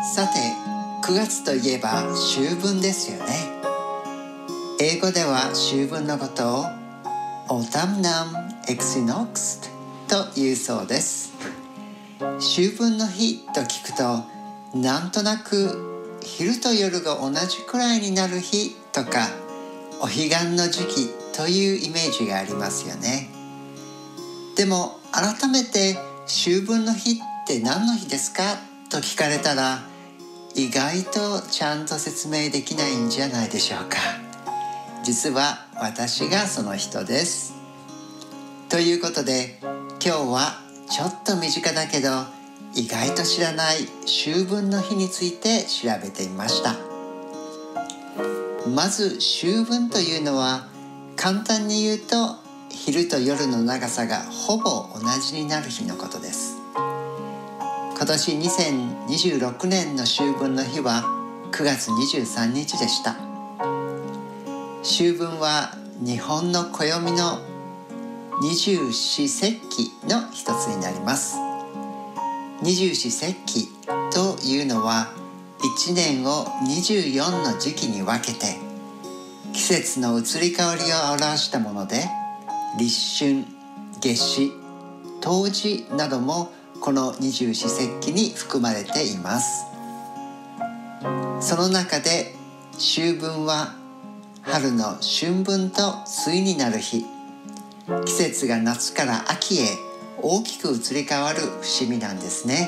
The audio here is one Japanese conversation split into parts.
さて、9月といえば秋分ですよね。英語では秋分のことを Autumnal Equinox というそうです。秋分の日と聞くと、なんとなく昼と夜が同じくらいになる日とか、お彼岸の時期というイメージがありますよね。でも改めて秋分の日って何の日ですかと聞かれたら、意外とちゃんと説明できないんじゃないでしょうか。実は私がその人です。ということで、今日はちょっと身近だけど意外と知らない秋分の日について調べてみました。まず秋分というのは、簡単に言うと昼と夜の長さがほぼ同じになる日のことです。今年2026年の秋分の日は9月23日でした。秋分は日本の暦の二十四節気の一つになります。二十四節気というのは、1年を24の時期に分けて季節の移り変わりを表したもので、立春、夏至、冬至などもこの二十四節気に含まれています。その中で秋分は春の春分と対になる日、季節が夏から秋へ大きく移り変わる節目なんですね。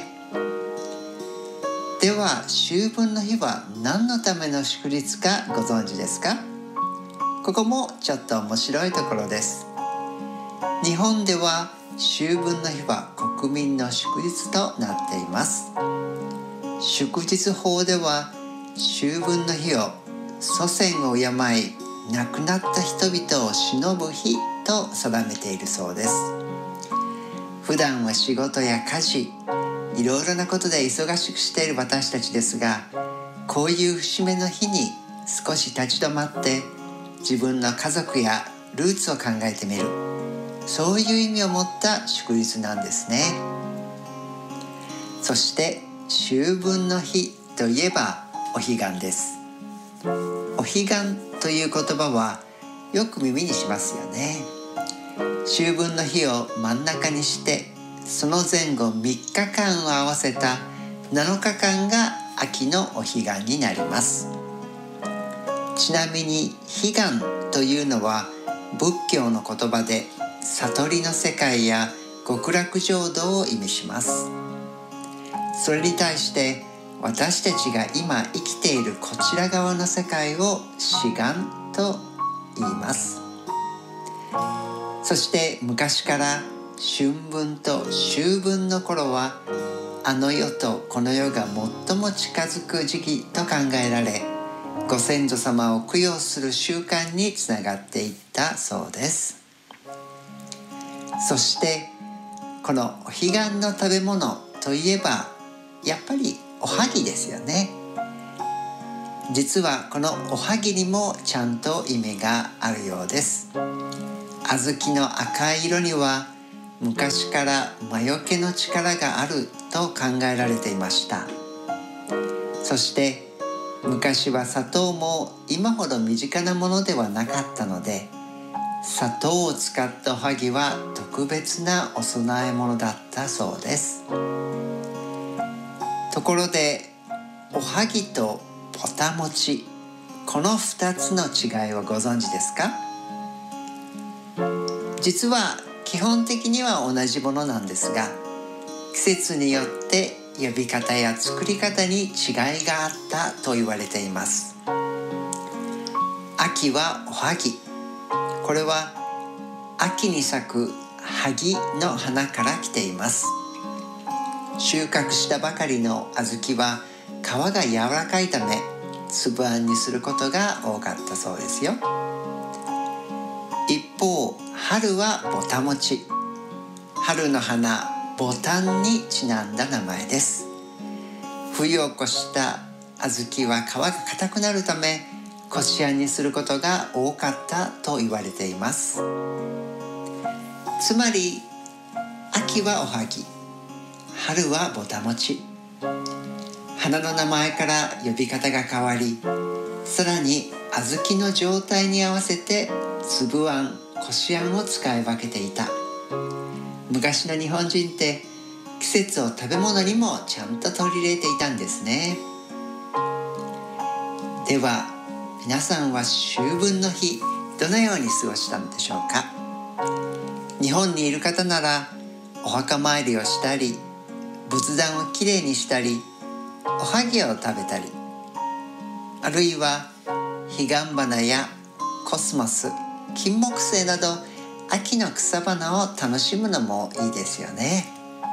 では秋分の日は何のための祝日かご存知ですか？ここもちょっと面白いところです。日本では秋分の日は国民の祝日となっています。祝日法では秋分の日を祖先を敬い、亡くなった人々を偲ぶ日と定めているそうです。普段は仕事や家事、いろいろなことで忙しくしている私たちですが、こういう節目の日に少し立ち止まって自分の家族やルーツを考えてみる、そういう意味を持った祝日なんですね。そして秋分の日といえばお彼岸です。お彼岸という言葉はよく耳にしますよね。秋分の日を真ん中にして、その前後3日間を合わせた7日間が秋のお彼岸になります。ちなみに彼岸というのは仏教の言葉で、悟りの世界や極楽浄土を意味します。それに対して私たちが今生きているこちら側の世界を至岸と言います。そして昔から春分と秋分の頃は、あの世とこの世が最も近づく時期と考えられ、ご先祖様を供養する習慣につながっていったそうです。そしてこのお彼岸の食べ物といえば、やっぱりおはぎですよね。実はこのおはぎにもちゃんと意味があるようです。小豆の赤い色には昔から魔除けの力があると考えられていました。そして昔は砂糖も今ほど身近なものではなかったので、砂糖を使ったおはぎは特別なお供え物だったそうです。ところで、おはぎとぼたもち、この2つの違いをご存知ですか？実は基本的には同じものなんですが、季節によって呼び方や作り方に違いがあったと言われています。秋はおはぎ、これは秋に咲く萩の花から来ています。収穫したばかりの小豆は皮が柔らかいため、粒あんにすることが多かったそうですよ。一方、春はぼたもち、春の花ぼたんにちなんだ名前です。冬を越した小豆は皮が硬くなるため、こしあんにすることが多かったと言われています。つまり秋はおはぎ、春はぼたもち。 花の名前から呼び方が変わり、さらに小豆の状態に合わせて粒あん、こしあんを使い分けていた。昔の日本人って季節を食べ物にもちゃんと取り入れていたんですね。では皆さんは秋分の日、どのように過ごしたのでしょうか。日本にいる方ならお墓参りをしたり、仏壇をきれいにしたり、おはぎを食べたり、あるいは彼岸花やコスモス、金木犀など秋の草花を楽しむのもいいですよね。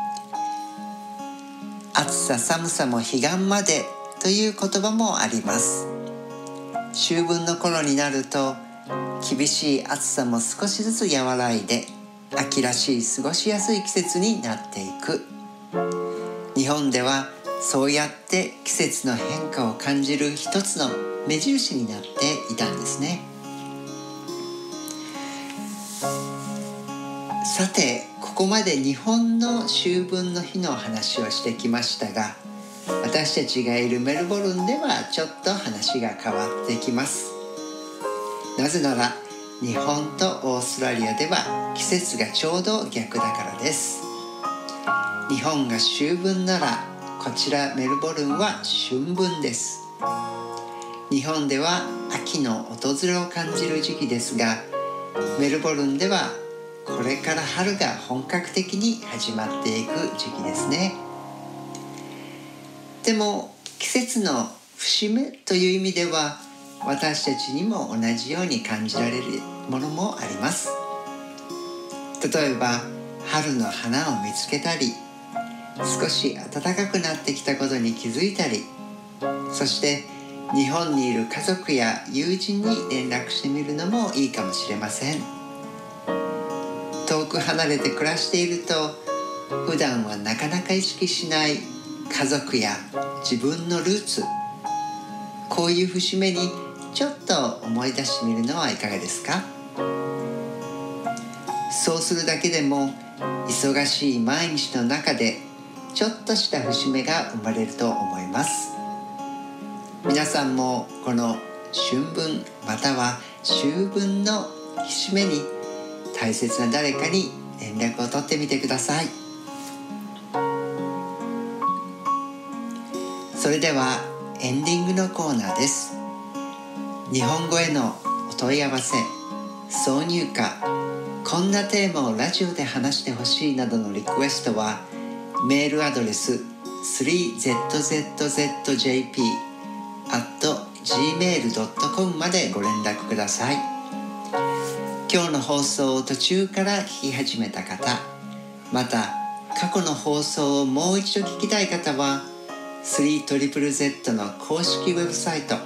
暑さ寒さも彼岸までという言葉もあります。秋分の頃になると厳しい暑さも少しずつ和らいで、秋らしい過ごしやすい季節になっていく。日本ではそうやって季節の変化を感じる一つの目印になっていたんですね。さて、ここまで日本の秋分の日の話をしてきましたが、私たちがいるメルボルンではちょっと話が変わってきます。なぜなら日本とオーストラリアでは季節がちょうど逆だからです。日本が秋分なら、こちらメルボルンは春分です。日本では秋の訪れを感じる時期ですが、メルボルンではこれから春が本格的に始まっていく時期ですね。でも季節の節目という意味では、私たちにも同じように感じられるものもあります。例えば春の花を見つけたり、少し暖かくなってきたことに気づいたり、そして日本にいる家族や友人に連絡してみるのもいいかもしれません。遠く離れて暮らしていると、普段はなかなか意識しない家族や自分のルーツ、こういう節目にちょっと思い出してみるのはいかがですか。そうするだけでも忙しい毎日の中でちょっとした節目が生まれると思います。皆さんもこの春分または秋分の節目に大切な誰かに連絡を取ってみてください。それではエンディングのコーナーです。日本語へのお問い合わせ、挿入歌、こんなテーマをラジオで話してほしいなどのリクエストはメールアドレス 3zzjp@gmail.com までご連絡ください。今日の放送を途中から聞き始めた方、また過去の放送をもう一度聞きたい方は 3ZZZ の公式ウェブサイト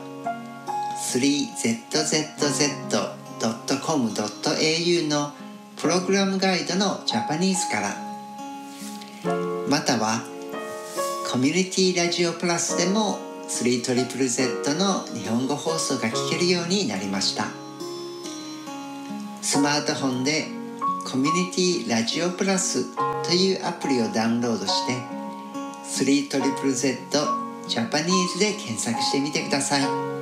3zzz.com.au のプログラムガイドのジャパニーズから、またはコミュニティラジオプラスでも 3ZZZ の日本語放送が聞けるようになりました。スマートフォンでコミュニティラジオプラスというアプリをダウンロードして 3ZZZ ジャパニーズで検索してみてください。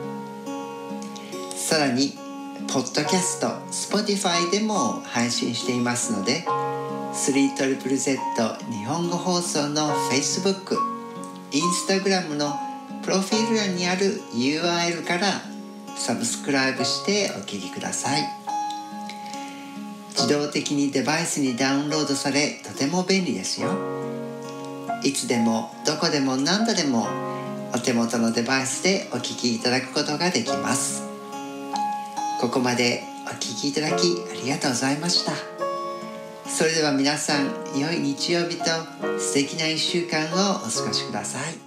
さらにポッドキャスト、Spotify でも配信していますので、3ZZZ 日本語放送の Facebook、Instagram のプロフィール欄にある URL からサブスクライブしてお聞きください。自動的にデバイスにダウンロードされ、とても便利ですよ。いつでもどこでも何度でもお手元のデバイスでお聞きいただくことができます。ここまでお聞きいただきありがとうございました。それでは皆さん、良い日曜日と素敵な1週間をお過ごしください。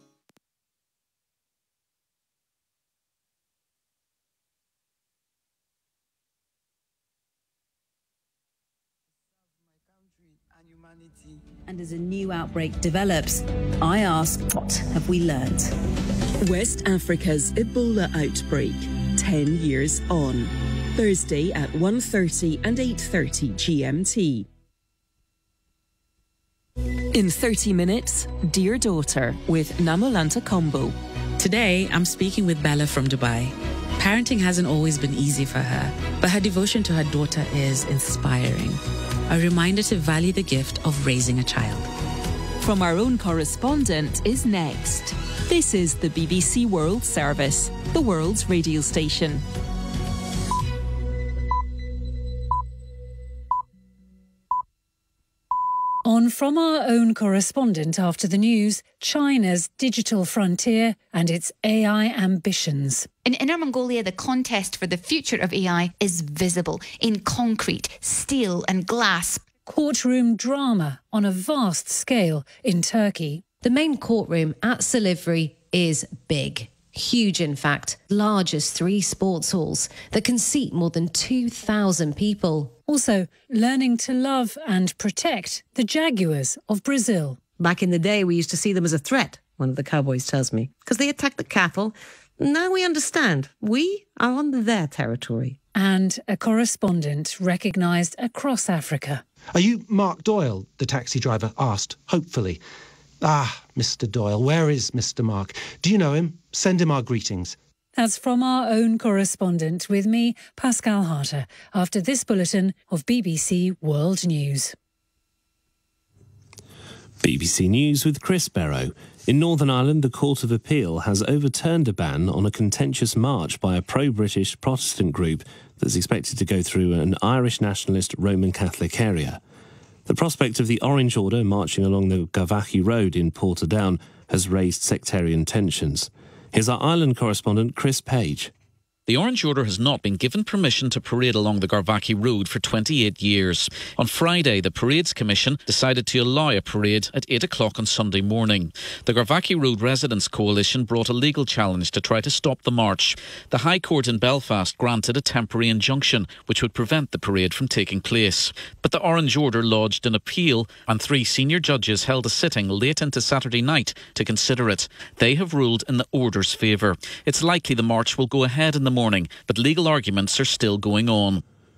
And as a new outbreak develops, I ask, what have we learned? West Africa's Ebola outbreak, 10 years on. Thursday at 1:30 and 8:30 GMT. In 30 minutes, Dear Daughter with Namolanta Kombo. Today, I'm speaking with Bella from Dubai. Parenting hasn't always been easy for her, but her devotion to her daughter is inspiring. A reminder to value the gift of raising a child. From our own correspondent is next. This is the BBC World Service, the world's radio station. On From Our Own Correspondent after the news, China's digital frontier and its AI ambitions. In Inner Mongolia, the contest for the future of AI is visible in concrete, steel and glass. Courtroom drama on a vast scale in Turkey. The main courtroom at Silivri is big. Huge, in fact, large as 3 sports halls that can seat more than 2,000 people. Also, learning to love and protect the jaguars of Brazil. Back in the day, we used to see them as a threat, one of the cowboys tells me, because they attacked the cattle. Now we understand. We are on their territory. And a correspondent recognised across Africa. Are you Mark Doyle? The taxi driver asked, hopefully. Ah, Mr. Doyle, where is Mr. Mark? Do you know him? Send him our greetings. That's From Our Own Correspondent with me, Pascal Harter, after this bulletin of BBC World News. BBC News with Chris Barrow. In Northern Ireland, the Court of Appeal has overturned a ban on a contentious march by a pro-British Protestant group that's expected to go through an Irish nationalist Roman Catholic area. The prospect of the Orange Order marching along the Gavaki Road in Portadown has raised sectarian tensions. Here's our Ireland correspondent, Chris Page. The Orange Order has not been given permission to parade along the Garvaki Road for 28 years. On Friday, the Parades Commission decided to allow a parade at 8 o'clock on Sunday morning. The Garvaki Road Residents Coalition brought a legal challenge to try to stop the march. The High Court in Belfast granted a temporary injunction which would prevent the parade from taking place. But the Orange Order lodged an appeal and 3 senior judges held a sitting late into Saturday night to consider it. They have ruled in the Order's favour. It's likely the march will go ahead in the morning, but legal arguments are still going on.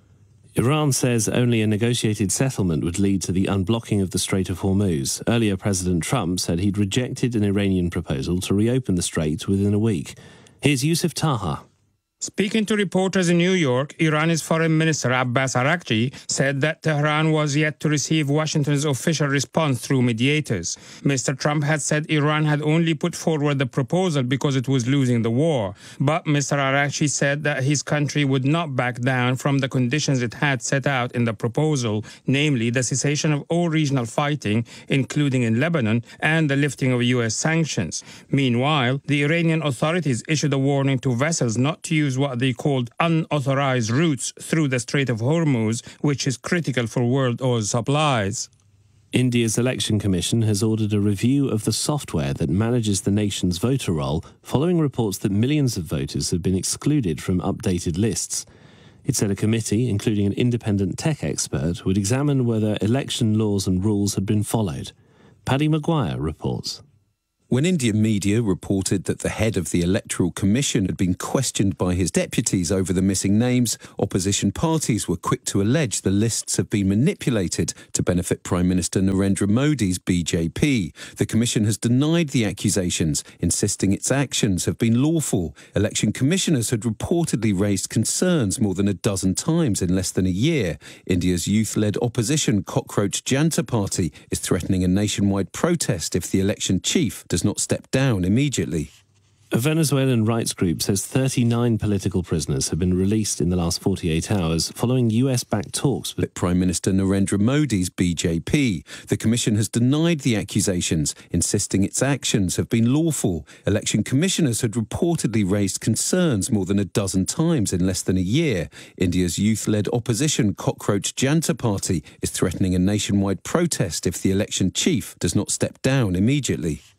Iran says only a negotiated settlement would lead to the unblocking of the Strait of Hormuz. Earlier, President Trump said he'd rejected an Iranian proposal to reopen the strait within a week. Here's Yusuf Taha. Speaking to reporters in New York, Iran's Foreign Minister Abbas Araghchi said that Tehran was yet to receive Washington's official response through mediators. Mr. Trump had said Iran had only put forward the proposal because it was losing the war. But Mr. Araghchi said that his country would not back down from the conditions it had set out in the proposal, namely the cessation of all regional fighting, including in Lebanon, and the lifting of U.S. sanctions. Meanwhile, the Iranian authorities issued a warning to vessels not to use what they called unauthorized routes through the Strait of Hormuz, which is critical for world oil supplies. India's Election Commission has ordered a review of the software that manages the nation's voter roll following reports that millions of voters have been excluded from updated lists. It said a committee, including an independent tech expert, would examine whether election laws and rules had been followed. Paddy Maguire reports. When Indian media reported that the head of the Electoral Commission had been questioned by his deputies over the missing names, opposition parties were quick to allege the lists have been manipulated to benefit Prime Minister Narendra Modi's BJP. The Commission has denied the accusations, insisting its actions have been lawful. Election commissioners had reportedly raised concerns more than a dozen times in less than a year. India's youth-led opposition Cockroach Janta Party is threatening a nationwide protest if the election chief does not step down immediately. A Venezuelan rights group says 39 political prisoners have been released in the last 48 hours following US-backed talks with Prime Minister Narendra Modi's BJP. The Commission has denied the accusations, insisting its actions have been lawful. Election commissioners had reportedly raised concerns more than a dozen times in less than a year. India's youth-led opposition Cockroach Janta Party is threatening a nationwide protest if the election chief does not step down immediately.